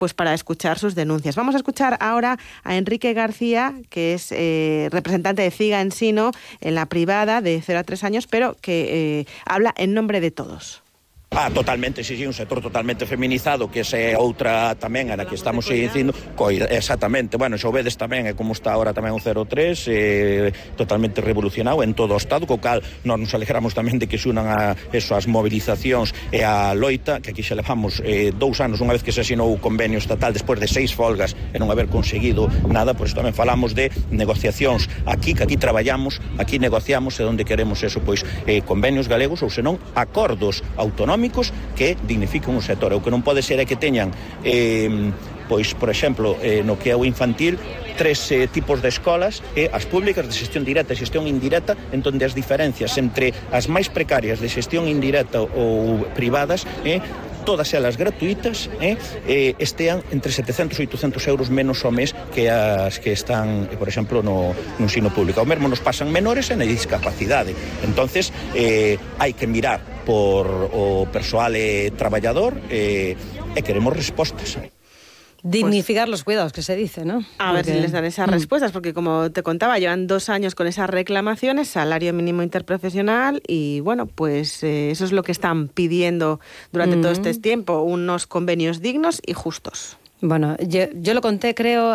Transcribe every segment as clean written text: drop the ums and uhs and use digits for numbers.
pues para escuchar sus denuncias. Vamos a escuchar ahora a Enrique García, que es representante de CIGA Ensino en la privada de 0 a 3 años, pero que habla en nombre de todos. Totalmente, sí, un sector totalmente feminizado, que é outra tamén a na que estamos dicindo, exactamente, bueno, xa o vedes tamén, é como está ahora tamén o 03, totalmente revolucionado en todo o Estado, co cal nós nos alegramos tamén de que se unan a eso, as movilizacións e a loita, que aquí xa levamos 2 anos, unha vez que se asinou o convenio estatal, despois de 6 folgas e non haber conseguido nada, pois tamén falamos de negociacións aquí, que aquí traballamos, aquí negociamos e onde queremos eso, pois convenios galegos ou senón acordos autonómicos que dignifiquen o sector. O que non pode ser é que teñan pois, por exemplo, no que é o infantil, 3 tipos de escolas, as públicas de xestión directa e xestión indirecta, en donde as diferencias entre as máis precarias de xestión indirecta ou privadas, todas elas gratuitas, estean entre 700 e 800 euros menos ao mes que as que están, por exemplo, no ensino público. O mesmo nos pasan menores e na discapacidade. Entonces, hai que mirar por o persoal traballador e queremos respostas. Dignificar los cuidados, que se dice, ¿no? A ver si les dan esas respuestas, porque como te contaba, llevan 2 años con esas reclamaciones, salario mínimo interprofesional, y bueno, pues eso es lo que están pidiendo durante todo este tiempo, unos convenios dignos y justos. Bueno, yo lo conté, creo,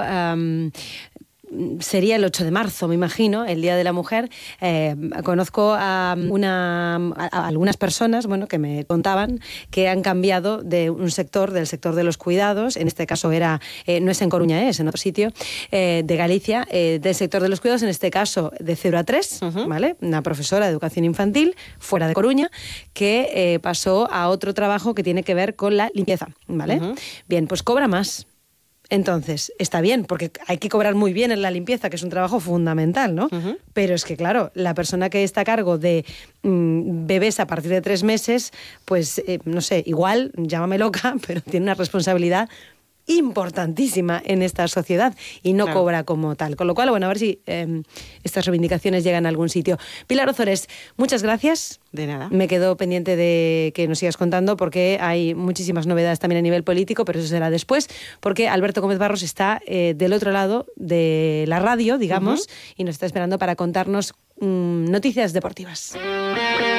sería el 8 de marzo, me imagino, el Día de la Mujer. Conozco a algunas personas, bueno, que me contaban que han cambiado de un sector, del sector de los cuidados, en este caso era, no es en Coruña, es en otro sitio, de Galicia, del sector de los cuidados, en este caso de 0 a 3, ¿vale? Una profesora de educación infantil, fuera de Coruña, que pasó a otro trabajo que tiene que ver con la limpieza, ¿vale? Bien, pues cobra más. Entonces, está bien, porque hay que cobrar muy bien en la limpieza, que es un trabajo fundamental, ¿no? Pero es que, claro, la persona que está a cargo de bebés a partir de 3 meses, pues, no sé, igual, llámame loca, pero tiene una responsabilidad importantísima en esta sociedad y no cobra como tal. Con lo cual, bueno, a ver si estas reivindicaciones llegan a algún sitio. Pilar Ozores, muchas gracias. De nada. Me quedo pendiente de que nos sigas contando porque hay muchísimas novedades también a nivel político, pero eso será después, porque Alberto Gómez Barros está del otro lado de la radio, digamos, y nos está esperando para contarnos noticias deportivas.